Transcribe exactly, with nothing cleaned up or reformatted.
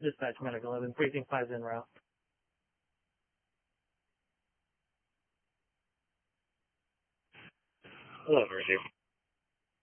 Dispatch Medical eleven, Precinct five en route. Hello, Mercy.